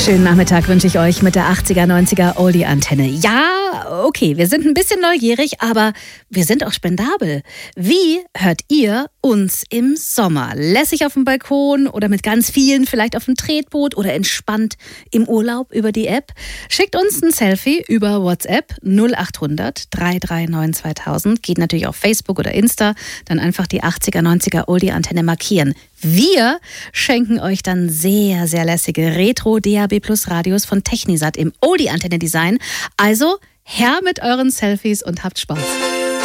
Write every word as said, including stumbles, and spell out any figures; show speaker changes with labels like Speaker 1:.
Speaker 1: Schönen Nachmittag wünsche ich euch mit der achtziger, neunziger Oldie-Antenne. Ja, okay, wir sind ein bisschen neugierig, aber wir sind auch spendabel. Wie hört ihr uns im Sommer? Lässig auf dem Balkon oder mit ganz vielen, vielleicht auf dem Tretboot oder entspannt im Urlaub über die App? Schickt uns ein Selfie über WhatsApp null acht hundert, drei drei neun, zweitausend. Geht natürlich auf Facebook oder Insta, dann einfach die achtziger, neunziger Oldie-Antenne markieren. Wir schenken euch dann sehr, sehr lässige Retro-D A B Plus Radios von Technisat im Oldie-Antenne-Design. Also her mit euren Selfies und habt Spaß.